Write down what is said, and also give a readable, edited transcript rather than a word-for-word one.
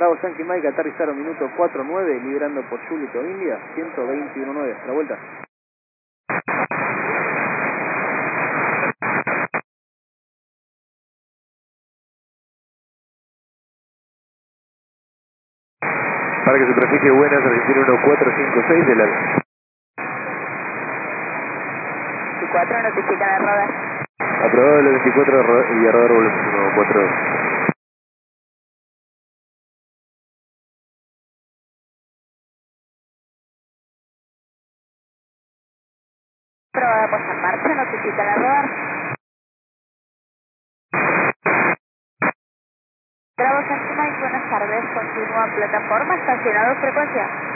Bravo Yankee Mike, aterrizaron minuto 4-9, liderando por Julito India, 121-9. La vuelta. Parque superficie buenas, Argentina 1456 del AVE. 24, notifican el radar. Aprobado el 24 y a radar volumen 142. Probada puesta en marcha, notifican el radar. Bravo Yankee Mike, buenas tardes. Continúa plataforma, estacionado frecuencia.